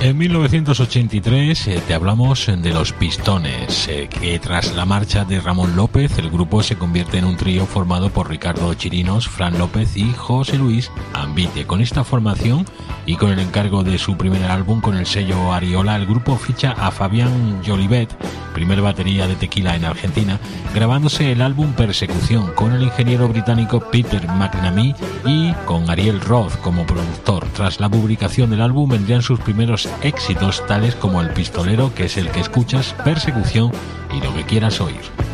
En 1983 te hablamos de Los Pistones, que tras la marcha de Ramón López, el grupo se convierte en un trío formado por Ricardo Chirinos, Fran López y José Luis Ambite. Con esta formación y con el encargo de su primer álbum con el sello Ariola, el grupo ficha a Fabián Jolivet, primer batería de Tequila en Argentina, grabándose el álbum Persecución con el ingeniero británico Peter McNamee y con Ariel Roth como productor. Tras la publicación del álbum vendrían sus primeros éxitos tales como El Pistolero, que es el que escuchas, Persecución y Lo que quieras oír.